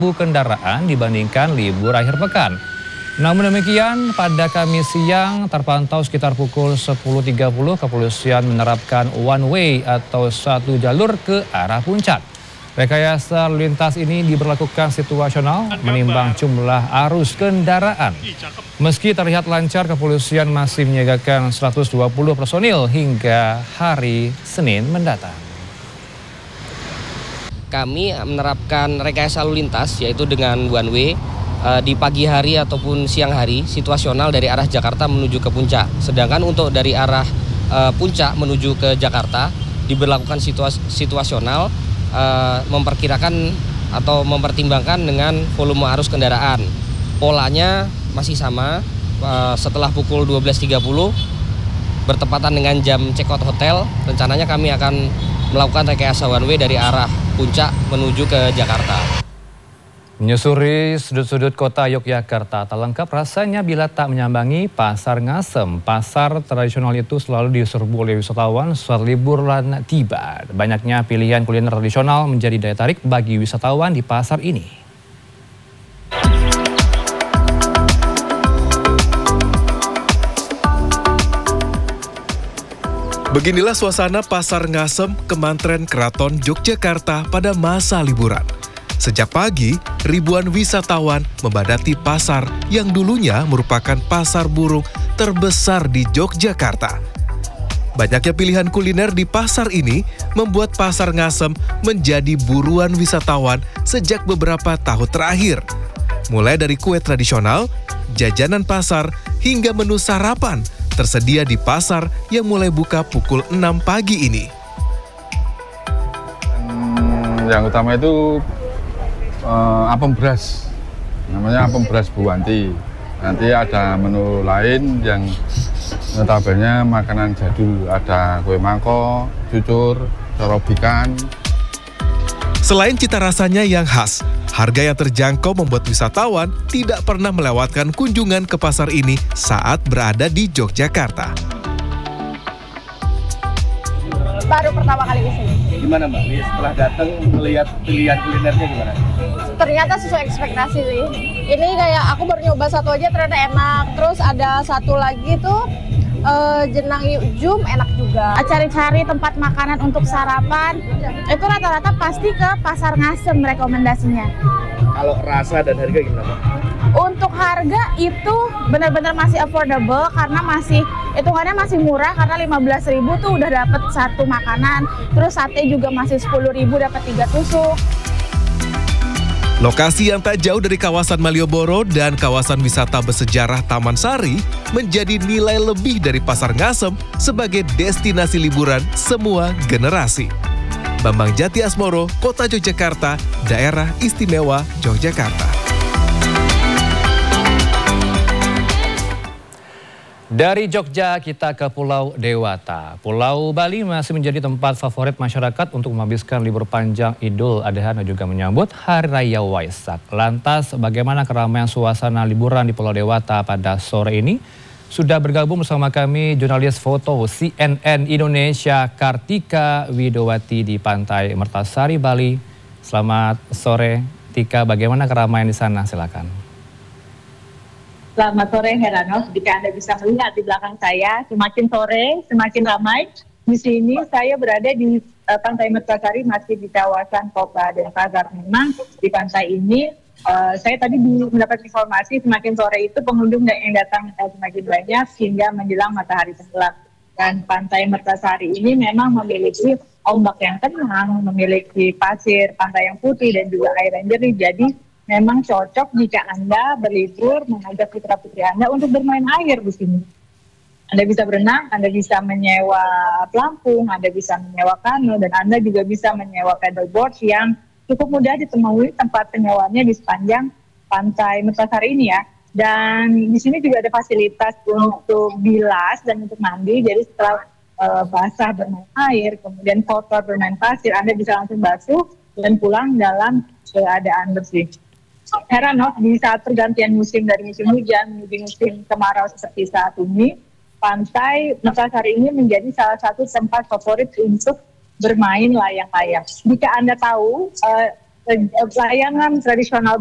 kendaraan dibandingkan libur akhir pekan. Namun demikian, pada Kamis siang terpantau sekitar pukul 10.30 kepolisian menerapkan one way atau satu jalur ke arah puncak. Rekayasa lalu lintas ini diberlakukan situasional menimbang jumlah arus kendaraan. Meski terlihat lancar, kepolisian masih menyiagakan 120 personil hingga hari Senin mendatang. Kami menerapkan rekayasa lalu lintas yaitu dengan one way di pagi hari ataupun siang hari situasional dari arah Jakarta menuju ke puncak. Sedangkan untuk dari arah puncak menuju ke Jakarta diberlakukan situasional memperkirakan atau mempertimbangkan dengan volume arus kendaraan. Polanya masih sama setelah pukul 12.30 bertepatan dengan jam check out hotel. Rencananya kami akan melakukan rekayasa one way dari arah puncak menuju ke Jakarta. Menyusuri sudut-sudut kota Yogyakarta tak lengkap rasanya bila tak menyambangi Pasar Ngasem. Pasar tradisional itu selalu diserbu oleh wisatawan saat liburan tiba. Banyaknya pilihan kuliner tradisional menjadi daya tarik bagi wisatawan di pasar ini. Beginilah suasana Pasar Ngasem, Kemantren Keraton Yogyakarta pada masa liburan. Sejak pagi, ribuan wisatawan membadati pasar yang dulunya merupakan pasar burung terbesar di Yogyakarta. Banyaknya pilihan kuliner di pasar ini membuat Pasar Ngasem menjadi buruan wisatawan sejak beberapa tahun terakhir. Mulai dari kue tradisional, jajanan pasar, hingga menu sarapan tersedia di pasar yang mulai buka pukul 6 pagi ini. Yang utama itu apem beras, namanya apem beras Bu Wanti. Nanti ada menu lain yang notabene makanan jadul, ada kue mangkok, cucur, corob ikan. Selain cita rasanya yang khas, harga yang terjangkau membuat wisatawan tidak pernah melewatkan kunjungan ke pasar ini saat berada di Yogyakarta. Baru pertama kali ke sini. Gimana Mbak? Setelah datang melihat pilihan kulinernya gimana? Ternyata sesuai ekspektasi sih. Ini kayak aku baru nyoba satu aja ternyata enak. Terus ada satu lagi tuh jenang yukjum enak juga. Cari-cari tempat makanan untuk sarapan itu rata-rata pasti ke Pasar Ngasem rekomendasinya. Kalau rasa dan harga gimana Mbak? Untuk harga itu benar-benar masih affordable karena hitungannya masih murah karena 15.000 tuh udah dapat satu makanan. Terus sate juga masih 10.000 dapat 3 tusuk. Lokasi yang tak jauh dari kawasan Malioboro dan kawasan wisata bersejarah Taman Sari menjadi nilai lebih dari Pasar Ngasem sebagai destinasi liburan semua generasi. Bambang Jati Asmoro, Kota Yogyakarta, Daerah Istimewa Yogyakarta. Dari Jogja kita ke Pulau Dewata. Pulau Bali masih menjadi tempat favorit masyarakat untuk menghabiskan libur panjang Idul Adha dan juga menyambut Hari Raya Waisak. Lantas bagaimana keramaian suasana liburan di Pulau Dewata pada sore ini? Sudah bergabung bersama kami jurnalis foto CNN Indonesia Kartika Widowati di Pantai Mertasari, Bali. Selamat sore Tika, bagaimana keramaian di sana? Silakan. Selamat sore Heranov, jika Anda bisa melihat di belakang saya, semakin sore semakin ramai. Di sini saya berada di Pantai Mertasari, masih di kawasan Kota Denpasar. Memang di pantai ini saya tadi mendapat informasi semakin sore itu pengunjung yang datang semakin banyak hingga menjelang matahari tenggelam. Dan Pantai Mertasari ini memang memiliki ombak yang tenang, memiliki pasir, pantai yang putih dan juga air yang jernih. Jadi memang cocok jika Anda berlibur mengajak putra-putri Anda untuk bermain air di sini. Anda bisa berenang, Anda bisa menyewa pelampung, Anda bisa menyewa kano, dan Anda juga bisa menyewa paddleboard yang cukup mudah ditemui tempat penyewaannya di sepanjang Pantai Mertasari ini ya. Dan di sini juga ada fasilitas untuk bilas dan untuk mandi, jadi setelah basah bermain air, kemudian kotor bermain pasir, Anda bisa langsung basuh dan pulang dalam keadaan bersih. Heranov, di saat pergantian musim dari musim hujan menuju musim kemarau seperti saat ini, Pantai Mertasari ini menjadi salah satu tempat favorit untuk bermain layang-layang. Jika Anda tahu, layangan tradisional